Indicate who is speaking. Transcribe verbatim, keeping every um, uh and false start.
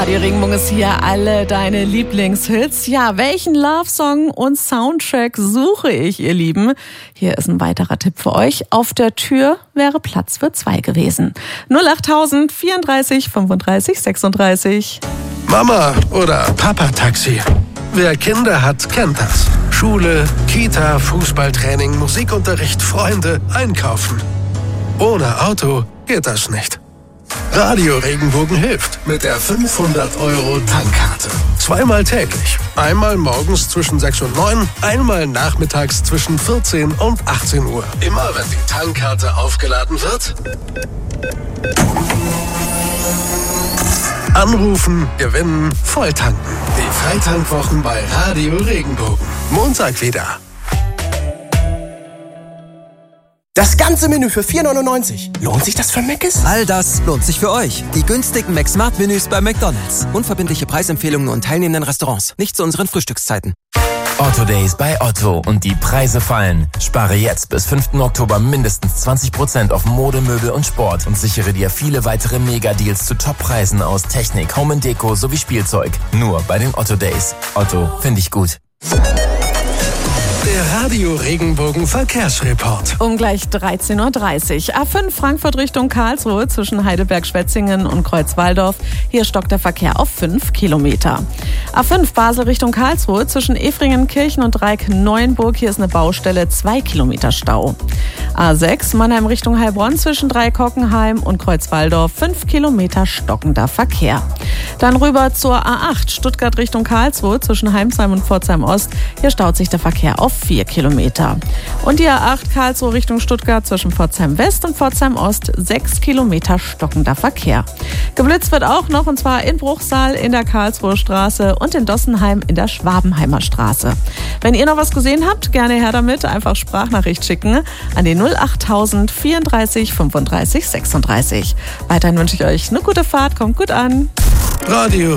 Speaker 1: Radio Regenbogen ist hier, alle deine Lieblingshits. Ja, welchen Love-Song und Soundtrack suche ich, ihr Lieben? Hier ist ein weiterer Tipp für euch. Auf der Tür wäre Platz für zwei gewesen. null achttausend vierunddreißig fünfunddreißig sechsunddreißig.
Speaker 2: Mama oder Papa-Taxi. Wer Kinder hat, kennt das. Schule, Kita, Fußballtraining, Musikunterricht, Freunde, Einkaufen. Ohne Auto geht das nicht. Radio Regenbogen hilft mit der fünfhundert Euro Tankkarte. Zweimal täglich. Einmal morgens zwischen sechs und neun, einmal nachmittags zwischen vierzehn und achtzehn Uhr. Immer wenn die Tankkarte aufgeladen wird, anrufen, gewinnen, volltanken. Die Freitankwwochen bei Radio Regenbogen. Montag wieder.
Speaker 3: Das ganze Menü für vier neunundneunzig. Lohnt sich das für Mc's?
Speaker 4: All das lohnt sich für euch. Die günstigen Mac-Smart-Menüs bei McDonald's. Unverbindliche Preisempfehlungen und teilnehmenden Restaurants. Nicht zu unseren Frühstückszeiten.
Speaker 5: Otto Days bei Otto und die Preise fallen. Spare jetzt bis fünften Oktober mindestens zwanzig Prozent auf Mode, Möbel und Sport und sichere dir viele weitere Mega-Deals zu Top-Preisen aus Technik, Home and Deko sowie Spielzeug. Nur bei den Otto Days. Otto, finde ich gut.
Speaker 2: Der Radio Regenbogen Verkehrsreport.
Speaker 1: Um gleich dreizehn Uhr dreißig. A fünf Frankfurt Richtung Karlsruhe zwischen Heidelberg-Schwetzingen und Kreuzwaldorf. Hier stockt der Verkehr auf fünf Kilometer. A fünf Basel Richtung Karlsruhe zwischen Efringen-Kirchen und Dreieck-Neuenburg. Hier ist eine Baustelle, zwei Kilometer Stau. A sechs Mannheim Richtung Heilbronn zwischen Dreieck-Hockenheim und Kreuzwaldorf. fünf Kilometer stockender Verkehr. Dann rüber zur A acht Stuttgart Richtung Karlsruhe zwischen Heimsheim und Pforzheim-Ost. Hier staut sich der Verkehr auf vier Kilometer. Und die A acht Karlsruhe Richtung Stuttgart zwischen Pforzheim West und Pforzheim Ost, sechs Kilometer stockender Verkehr. Geblitzt wird auch noch, und zwar in Bruchsal in der Karlsruher Straße und in Dossenheim in der Schwabenheimer Straße. Wenn ihr noch was gesehen habt, gerne her damit, einfach Sprachnachricht schicken an die null achttausend vierunddreißig fünfunddreißig sechsunddreißig. Weiterhin wünsche ich euch eine gute Fahrt, kommt gut an.
Speaker 2: Radio